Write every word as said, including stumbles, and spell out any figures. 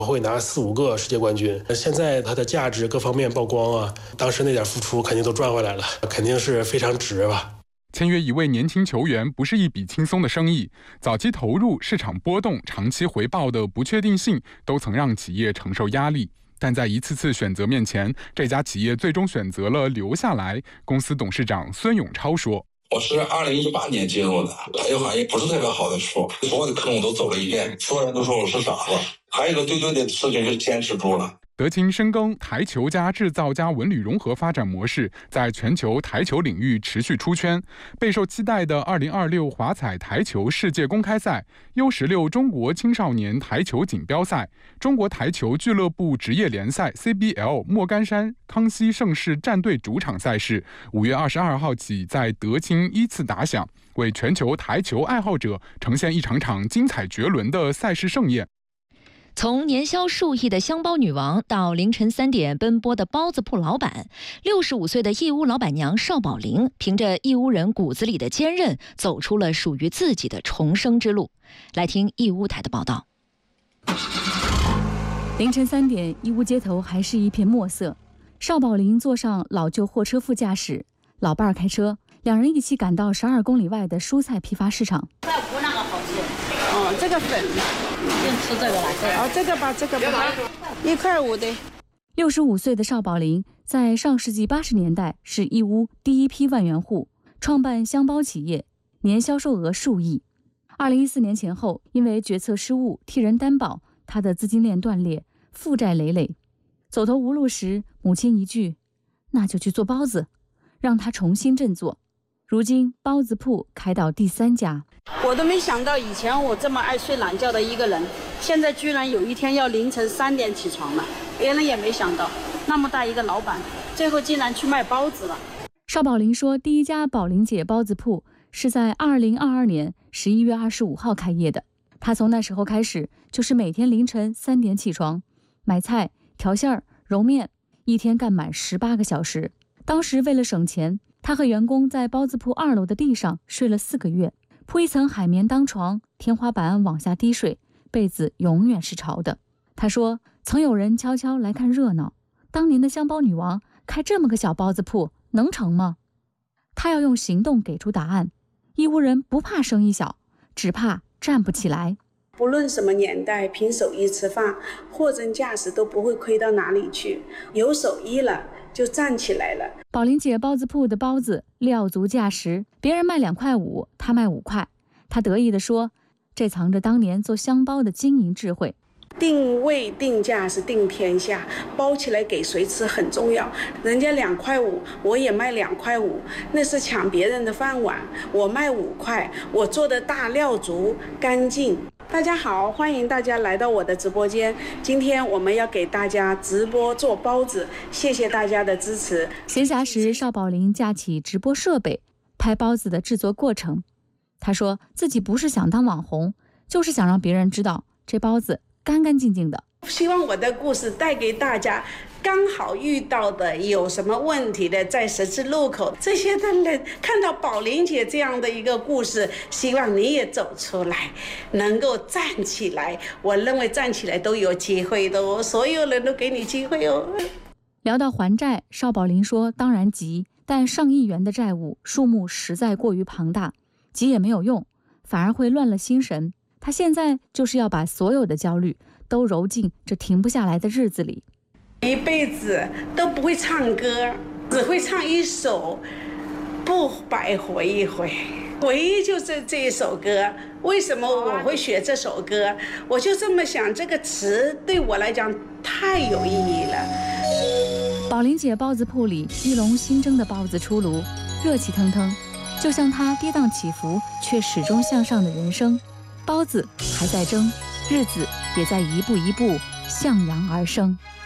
我会拿四五个世界冠军。现在它的价值各方面曝光啊，当时那点付出肯定都赚回来了，肯定是非常值吧。 签约一位年轻球员不是一笔轻松的生意，早期投入、市场波动、长期回报的不确定性都曾让企业承受压力。但在一次次选择面前，这家企业最终选择了留下来。公司董事长孙永超说：“ 我是二零一八年进入的，台球行业不是特别好的时候，所有的坑我都走了一遍，所有人都说我是傻子。还有一个最对的事情就是坚持住了。” 德勤深耕台球加制造加文旅融合发展模式，在全球台球领域持续出圈。备受期待的二零二六华彩台球世界公开赛、U 十六中国青少年台球锦标赛、中国台球俱乐部职业联赛 C B L 莫干山康熙盛世战队主场赛事，五月二十二号起在德勤依次打响，为全球台球爱好者呈现一场场精彩绝伦的赛事盛宴。 从年销数亿的香包女王到凌晨三点奔波的包子铺老板，六十五岁的义乌老板娘邵宝玲，凭着义乌人骨子里的坚韧，走出了属于自己的重生之路。来听义乌台的报道。 凌晨三点，义乌街头还是一片墨色。邵宝玲坐上老旧货车副驾驶，老伴儿开车，两人一起赶到十二公里外的蔬菜批发市场。 菜脯那个好吃，哦，这个粉。就吃这个了，哦，这个吧，这个吧，一块五的。 六十五岁的邵宝玲在上世纪八十年代是义乌第一批万元户，创办香包企业，年销售额数亿。二零一四年前后，因为决策失误、替人担保，他的资金链断裂，负债累累。走投无路时，母亲一句：“那就去做包子”，让他重新振作。如今包子铺开到第三家。 我都没想到以前我这么爱睡懒觉的一个人，现在居然有一天要凌晨三点起床了，别人也没想到，那么大一个老板，最后竟然去卖包子了。 邵宝玲说，第一家宝玲姐包子铺是在二零二二年十一月二十五号开业的。她从那时候开始，就是每天凌晨三点起床，买菜、调馅儿、揉面，一天干满十八个小时。当时为了省钱，她和员工在包子铺二楼的地上睡了四个月。铺一层海绵当床，天花板往下滴水，被子永远是潮的。他说，曾有人悄悄来看热闹，当年的香包女王开这么个小包子铺能成吗？他要用行动给出答案。义乌人不怕生意小，只怕站不起来。 不论什么年代，凭手艺吃饭，货真价实都不会亏到哪里去。有手艺了就站起来了。 宝玲姐包子铺的包子料足价实，别人卖两块五，她卖五块。她得意地说，这藏着当年做香包的经营智慧。 定位定价是定天下，包起来给谁吃很重要。人家两块五，我也卖两块五，那是抢别人的饭碗。我卖五块，我做的大料足干净。大家好，欢迎大家来到我的直播间。今天我们要给大家直播做包子，谢谢大家的支持。 闲暇时，邵宝玲架起直播设备，拍包子的制作过程。她说自己不是想当网红，就是想让别人知道这包子干干净净的。 希望我的故事带给大家，刚好遇到的有什么问题的，在十字路口这些的人看到宝玲姐这样的一个故事，希望你也走出来，能够站起来。我认为站起来都有机会的哦，所有人都给你机会哦。 聊到还债，邵宝玲说当然急，但上亿元的债务数目实在过于庞大，急也没有用，反而会乱了心神。他现在就是要把所有的焦虑都揉进这停不下来的日子里。 一辈子都不会唱歌，只会唱一首不白活一回。回忆就是这一首歌。为什么我会学这首歌？我就这么想，这个词对我来讲太有意义了。 宝玲姐包子铺里一笼新蒸的包子出炉，热气腾腾，就像她跌宕起伏却始终向上的人生。包子还在蒸，日子也在一步一步向阳而生。